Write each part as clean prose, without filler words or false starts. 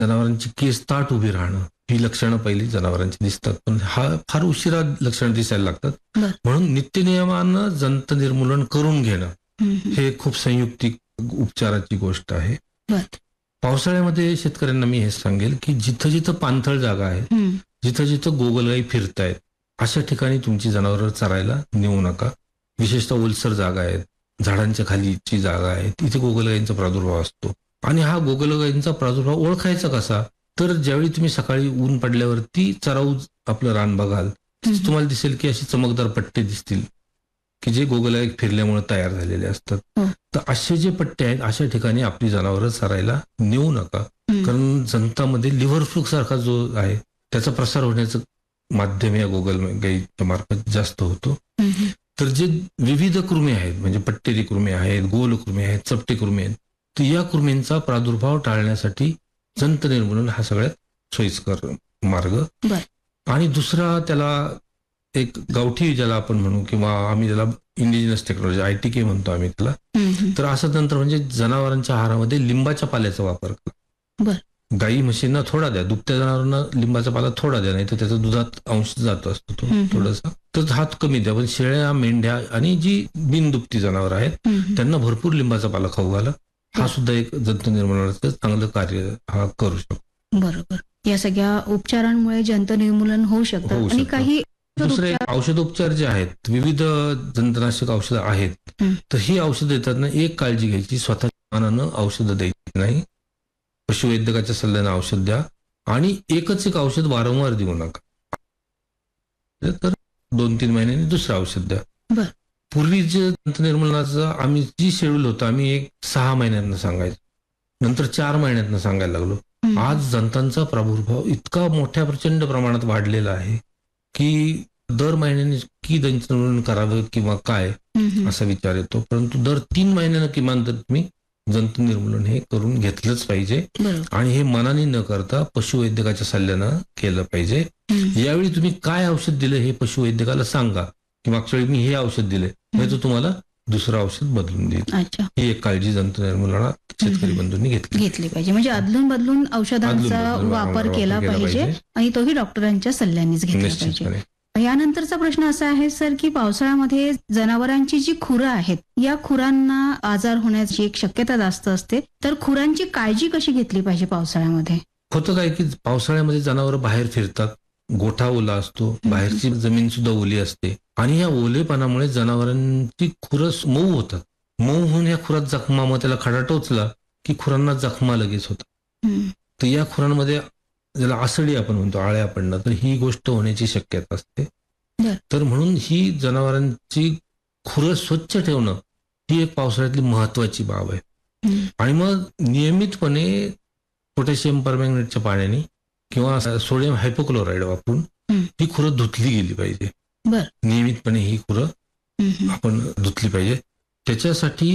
जनावरांची केस ताट उभी राहणं, ही लक्षणं पहिली जनावरांची दिसतात, पण हा फार उशिरा लक्षणं दिसायला लागतात. म्हणून नित्यनियमानं जंत निर्मूलन करून घेणं हे खूप संयुक्तिक उपचाराची गोष्ट आहे. पावसाळ्यामध्ये शेतकऱ्यांना मी हे सांगेल की जिथं जिथं पाणथळ जागा आहे, जिथं जिथं गोगलगाई फिरतायत, अशा ठिकाणी तुमची जनावरं चरायला नेऊ नका. विशेषतः ओलसर जागा आहेत, झाडांच्या खालीची जागा आहे, तिथे गोगलगाईंचा प्रादुर्भाव असतो. आणि हा गोगलगाईंचा प्रादुर्भाव ओळखायचा कसा? तर ज्यावेळी तुम्ही सकाळी ऊन पडल्यावरती चराऊ आपलं रान बघाल, तुम्हाला दिसेल की अशी चमकदार पट्टे दिसतील की जे गोगलगाई फिरल्यामुळे तयार झालेले असतात. तर असे जे पट्टे आहेत, अशा ठिकाणी आपली जनावरं चरायला नेऊ नका. कारण जंतामध्ये लिव्हर फ्लू सारखा जो आहे त्याचा प्रसार होण्याचं माध्यम या गोगलगाईच्या मार्फत जास्त होतो. तर जे विविध कृमी आहेत, म्हणजे पट्टेरी कृमी आहेत, गोल कृमी आहेत, चपटे कृमी आहेत, तर या कृमींचा प्रादुर्भाव टाळण्यासाठी जंत निर्मूलन हा सगळ्यात सोयीस्कर मार्ग. आणि दुसरा त्याला एक गावठी ज्याला आपण म्हणू, किंवा आम्ही त्याला इंडिजिनस टेक्नॉलॉजी ITK म्हणतो आम्ही त्याला. तर असं तंत्र म्हणजे जनावरांच्या आहारामध्ये लिंबाच्या पाल्याचा वापर करा. गाई म्हशींना थोडा द्या, दुभत्या जनावरांना लिंबाचा पाला थोडा द्या, नाही तर त्याचा दुधात अंश जात असतो तो थोडासा, तर हात कमी द्या. पण शेळ्या, मेंढ्या आणि जी बिनदुभती जनावर आहेत त्यांना भरपूर लिंबाचा पाला खाऊ घाला. हा सुद्धा एक जंत निर्मूलनाचं चांगलं कार्य हा करू शकतो. बरोबर. या सगळ्या उपचारांमुळे जंत निर्मूलन होऊ शकतं. आणि काही दुसरे औषधोपचार जे आहेत, विविध जंतनाशक औषधं आहेत, तर ही औषधं देताना एक काळजी घ्यायची, स्वतःच्या मनानं औषधं द्यायची नाही. पशुवैद्यकाच्या सल्ल्यानं औषध द्या आणि एकच एक औषध वारंवार देऊ नका. तर 2-3 महिन्यांनी दुसरं औषध द्या. पूर्वी जे जंत निर्मूलनाचं आम्ही जी शेड्यूल होतं, आम्ही एक 6 महिन्यांना सांगायचो, नंतर 4 महिन्यांना सांगायला लागलो. आज जंतांचा प्रादुर्भाव इतका मोठ्या प्रचंड प्रमाणात वाढलेला आहे की दर महिन्याने की जंत निर्मूलन करावं किंवा काय असा विचार येतो. परंतु दर 3 महिन्यानं किमान तर तुम्ही जंत निर्मूलन हे करून घेतलंच पाहिजे. आणि हे मनाने न करता पशुवैद्यकाच्या सल्ल्यानं केलं पाहिजे. यावेळी तुम्ही काय औषध दिलं हे पशुवैद्यकाला सांगा की मागच्या वेळी मी हे औषध दिले, नाही तर तुम्हाला दुसरं औषध बदलून देईल. ही एक काळजी जंत निर्मूलनात शेतकरी बंधूंनी घेतली पाहिजे. म्हणजे अदलून बदलून औषधांचा वापर केला पाहिजे आणि तोही डॉक्टरांच्या सल्ल्यानेच घेतला पाहिजे. यानंतरचा प्रश्न असा आहे सर की पावसाळ्यामध्ये जनावरांची जी खुरं आहेत, या खुरांना आजार होण्याची एक शक्यता जास्त असते, तर खुरांची काळजी कशी घेतली पाहिजे पावसाळ्यामध्ये? होतं काय की पावसाळ्यामध्ये जनावर बाहेर फिरतात, गोठा ओला असतो, बाहेरची जमीन सुद्धा ओली असते आणि या ओलेपणामुळे जनावरांची खुरं मऊ होतात. मऊ होऊन या खुरात जखमा, मग त्याला खडा टोचला की खुरांना जखमा लगेच होतात. तर या खुरांमध्ये ज्याला आसडी आपण म्हणतो, आळ्या पडणं, तर ही गोष्ट होण्याची शक्यता असते. तर म्हणून ही जनावरांची खुरं स्वच्छ ठेवणं ही एक पावसाळ्यातली महत्वाची बाब आहे. आणि मग नियमितपणे पोटॅशियम परमॅंगनेटच्या पाण्याने किंवा सोडियम हायपोक्लोराईड वापरून ही खुरं धुतली गेली पाहिजे. नियमितपणे ही खुरं आपण धुतली पाहिजे. त्याच्यासाठी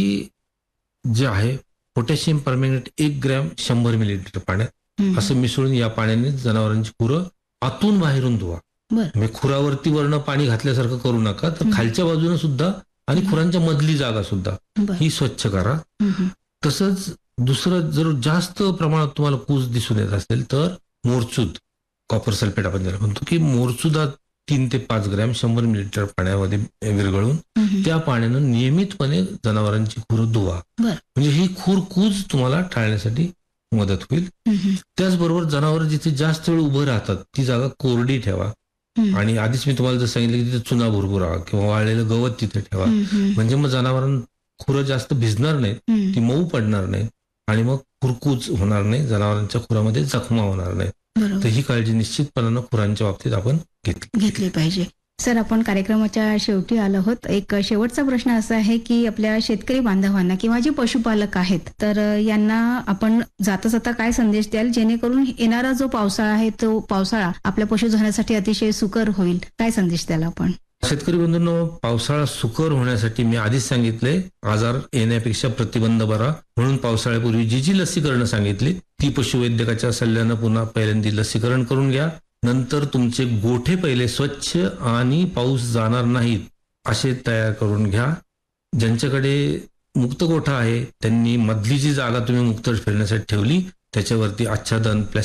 जे आहे पोटॅशियम परमॅंगनेट 1 ग्रॅम 100 मिलीलिटर पाण्यात असं मिसळून या पाण्याने जनावरांची खुरं आतून बाहेरून धुवा. म्हणजे खुरावरती वरनं पाणी घातल्यासारखं करू नका, तर खालच्या बाजूने सुद्धा आणि खुरांच्या मधली जागा सुद्धा ही स्वच्छ करा. तसंच दुसरं, जर जास्त प्रमाणात तुम्हाला कूस दिसून येत असेल तर मोरचूद, कॉपर सल्फेट आपण ज्याला म्हणतो, की मोरचुदा 3 ते 5 ग्रॅम 100 मिलीलिटर पाण्यामध्ये विरघळून त्या पाण्यानं नियमितपणे जनावरांची खुरं धुवा. म्हणजे ही कूज तुम्हाला टाळण्यासाठी मदत होईल. त्याचबरोबर जनावर जिथे जास्त वेळ उभं राहतात ती जागा कोरडी ठेवा. आणि आधीच मी तुम्हाला जर सांगितलं की तिथे चुना भुरभुरा किंवा वाळलेलं गवत तिथे ठेवा. म्हणजे मग जनावरांना खुरं जास्त भिजणार नाहीत, ती मऊ पडणार नाही आणि मग खुरकूच होणार नाही, जनावरांच्या खुरामध्ये जखमा होणार नाही. तर ही काळजी निश्चितपणानं खुरांच्या बाबतीत आपण घेतली पाहिजे. सर, आपण कार्यक्रमाच्या शेवटी आलो आहोत. एक शेवटचा प्रश्न असा आहे की आपल्या शेतकरी बांधवांना किंवा जे पशुपालक आहेत, तर यांना आपण जाता जाता काय संदेश द्याल जेणेकरून येणारा जो पावसाळा आहे तो पावसाळा आपल्या पशुधनासाठी अतिशय सुकर होईल? काय संदेश द्याल आपण? शेतकरी बंधूंनो, पावसाळा सुकर होण्यासाठी मी आधीच सांगितले, आजार येण्यापेक्षा प्रतिबंध बरा. म्हणून पावसाळ्यापूर्वी जी लसीकरण सांगितली ती पशुवैद्यकाच्या सल्ल्यानं पुन्हा पहिल्यांदा लसीकरण करून घ्या. नंतर तुमचे गोठे पहिले स्वच्छ आणि पाऊस जाणार नाहीत असे तयार करून घ्या. ज्यांच्याकडे मुक्त गोठा आहे त्यांनी मधली जी जागा तुम्ही मुक्त फिरण्यासाठी ठेवली त्याच्यावरती आच्छादन